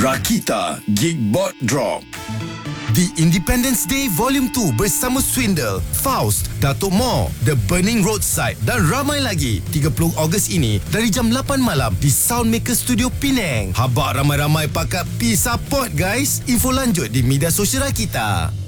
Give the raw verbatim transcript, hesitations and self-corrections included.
Rakita Geekbot Drop. The Independence Day Volume two bersama Swindle, Faust, Datuk Mo, The Burning Roadside dan ramai lagi tiga puluh Ogos ini dari jam lapan malam di Soundmaker Studio Penang. Habaq ramai-ramai pakat pi support guys. Info lanjut di media sosial Rakita.